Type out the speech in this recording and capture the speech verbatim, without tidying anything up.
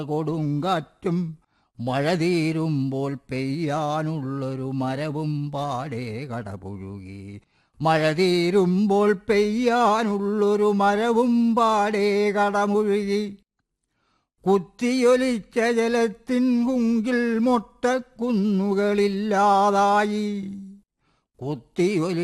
കൊടുങ്കാറ്റും മഴ തീരുമ്പോൾ പെയ്യാനുള്ളൊരു മരവും പാടെ കടപുഴുകി. മഴ തീരുമ്പോൾ പെയ്യാനുള്ളൊരു മരവും പാടെ കടമുഴുകി. കുത്തിയൊലിച്ച ജലത്തിൻ കുങ്കിൽ മൊട്ടക്കുന്നുകളില്ലാതായി. കുത്തിയൊലി